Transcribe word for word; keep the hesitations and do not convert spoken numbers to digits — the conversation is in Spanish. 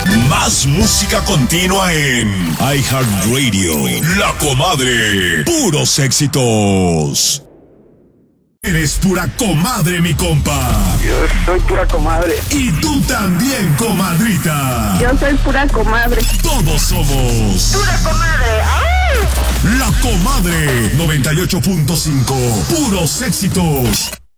Más música continua en iHeartRadio. La Comadre. Puros éxitos. Eres pura comadre, mi compa. Yo soy pura comadre. Y tú también, comadrita. Yo soy pura comadre. Todos somos Pura comadre. ¡Ay! La Comadre. noventa y ocho punto cinco. Puros éxitos.